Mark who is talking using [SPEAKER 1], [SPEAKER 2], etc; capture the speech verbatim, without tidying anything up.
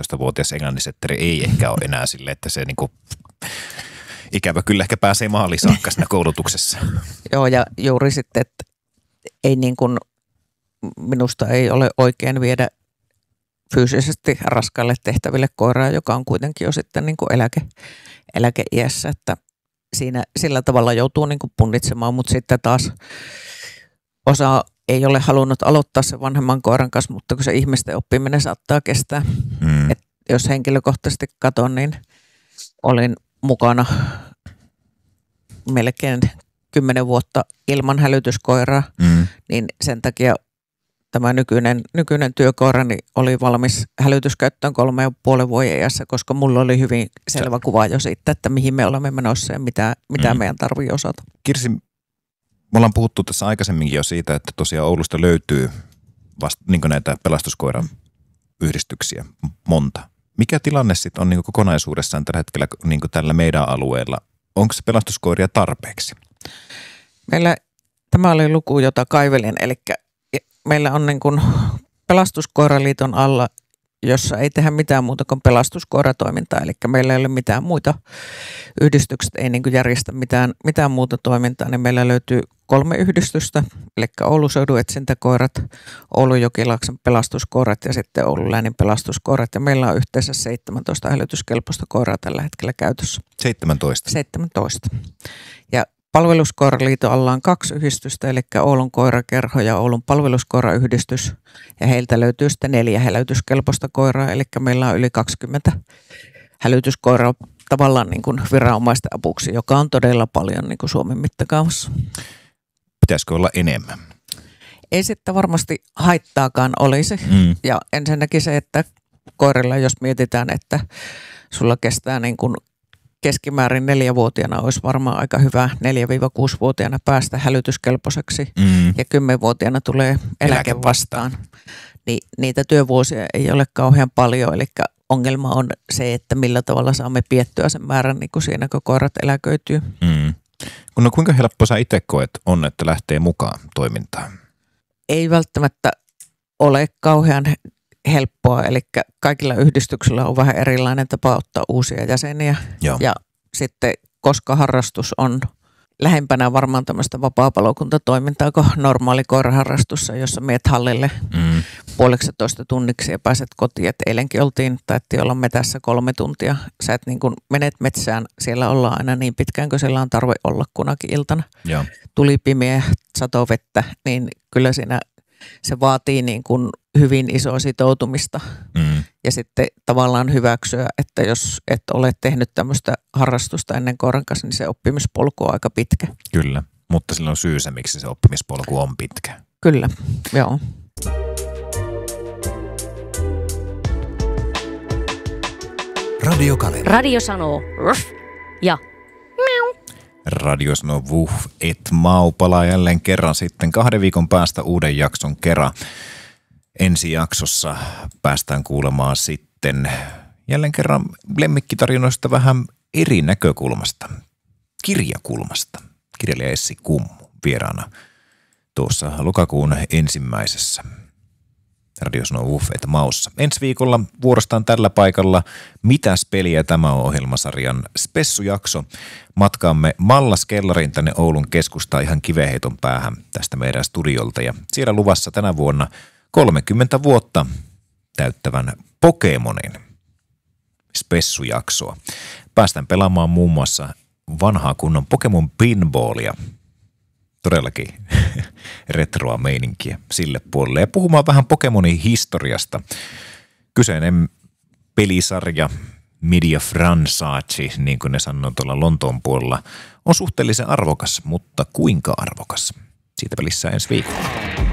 [SPEAKER 1] viisitoistavuotias englannisetteri ei ehkä ole enää sille, että se niinku, ikävä kyllä ehkä pääsee maaliin saakka siinä koulutuksessa.
[SPEAKER 2] Joo, ja juuri sitten, että ei niin kuin, minusta ei ole oikein viedä fyysisesti raskaille tehtäville koiraa, joka on kuitenkin jo sitten niin kuin eläke, eläkeiässä, että siinä sillä tavalla joutuu niin kuin punnitsemaan, mutta sitten taas osa ei ole halunnut aloittaa se vanhemman koiran kanssa, mutta kun se ihmisten oppiminen saattaa kestää. Mm. Et jos henkilökohtaisesti katson, niin olin mukana melkein kymmenen vuotta ilman hälytyskoiraa, mm. niin sen takia tämä nykyinen, nykyinen työkoirani oli valmis hälytyskäyttöön kolme ja puolen vuoden iässä, koska mulla oli hyvin selvä kuva jo siitä, että mihin me olemme menossa ja mitä, mitä mm. meidän tarvitsee osata.
[SPEAKER 1] Kirsi, me ollaan puhuttu tässä aikaisemminkin jo siitä, että tosiaan Oulusta löytyy vasta niin näitä pelastuskoiran yhdistyksiä monta. Mikä tilanne sitten on niin kokonaisuudessaan tällä hetkellä niin tällä meidän alueella? Onko se pelastuskoiria tarpeeksi?
[SPEAKER 2] Meillä tämä oli luku, jota kaivelin, eli meillä on niin kuin Pelastuskoiraliiton alla, jossa ei tehdä mitään muuta kuin pelastuskoiratoimintaa, eli meillä ei ole mitään muita, yhdistykset ei niin kuin järjestä mitään, mitään muuta toimintaa, niin meillä löytyy kolme yhdistystä, eli Oulun seudun etsintäkoirat, Oulun Jokilaakson pelastuskoirat ja sitten Oulun läänin pelastuskoirat, ja meillä on yhteensä seitsemäntoista hälytyskelpoista koiraa tällä hetkellä käytössä.
[SPEAKER 1] seitsemäntoista?
[SPEAKER 2] seitsemäntoista. Ja Palveluskoiraliiton alla on kaksi yhdistystä, eli Oulun koirakerho ja Oulun palveluskoirayhdistys, ja heiltä löytyy sitten neljä hälytyskelpoista koiraa, eli meillä on yli kaksikymmentä hälytyskoiraa tavallaan niin kuin viranomaisten apuksi, joka on todella paljon niin kuin Suomen mittakaavassa.
[SPEAKER 1] Pitäisikö olla enemmän?
[SPEAKER 2] Ei sitten varmasti haittaakaan olisi, mm. ja ensinnäkin se, että koirilla, jos mietitään, että sulla kestää niin kuin keskimäärin neljävuotiaana olisi varmaan aika hyvä neljä-kuusivuotiaana päästä hälytyskelpoiseksi mm. ja kymmenvuotiaana tulee eläke, eläke vastaan. vastaan. Ni, niitä työvuosia ei ole kauhean paljon, eli ongelma on se, että millä tavalla saamme piettyä sen määrän niin kuin siinä, kun koirat eläköityy. Mm.
[SPEAKER 1] No kuinka helppo sä itse koet on, että lähtee mukaan toimintaan?
[SPEAKER 2] Ei välttämättä ole kauhean helppoa, eli kaikilla yhdistyksillä on vähän erilainen tapa ottaa uusia jäseniä. Joo. Ja sitten koska harrastus on lähempänä varmaan tämmöistä vapaa-palokuntatoimintaa kuin normaali koiraharrastus, jossa meet hallille mm. puoleksitoista tunniksi ja pääset kotiin. Et eilenkin oltiin, taittiin olla metässä kolme tuntia. Sä et niin kun menet metsään, siellä ollaan aina niin pitkään, kun siellä on tarve olla kunakin iltana. Joo. Tuli pimeä, satovettä, niin kyllä siinä se vaatii niin kuin hyvin isoa sitoutumista mm. ja sitten tavallaan hyväksyä, että jos et ole tehnyt tämmöistä harrastusta ennen koiran kanssa, niin se oppimispolku on aika pitkä.
[SPEAKER 1] Kyllä, mutta sillä on syysä, miksi se oppimispolku on pitkä.
[SPEAKER 2] Kyllä, joo.
[SPEAKER 3] Radio Kaleva.
[SPEAKER 4] Radio sanoo ruff ja
[SPEAKER 1] Radio sanoo vuh, et mau, palaa jälleen kerran sitten kahden viikon päästä uuden jakson kerran. Ensi jaksossa päästään kuulemaan sitten jälleen kerran lemmikkitarinoista vähän eri näkökulmasta, kirjakulmasta. Kirjailija Essi Kummu vieraana tuossa lokakuun ensimmäisessä Radio sanoo vuh, et maussa. Ensi viikolla vuorostaan tällä paikalla Mitäs peliä, tämä on ohjelmasarjan spessujakso. Matkaamme Mallas-kellariin tänne Oulun keskustaan ihan kiveheiton päähän tästä meidän studiolta. Ja siellä luvassa tänä vuonna kolmekymmentä vuotta täyttävän Pokemonin spessujaksoa. Päästään pelaamaan muun muassa vanhaa kunnon Pokemon pinballia. Todellakin retroa meininkiä sille puolelle. Ja puhumaan vähän Pokemonin historiasta. Kyseinen pelisarja, media franchise, niin kuin ne sanoo tuolla Lontoon puolella, on suhteellisen arvokas, mutta kuinka arvokas? Siitä pelissä ensi viikolla.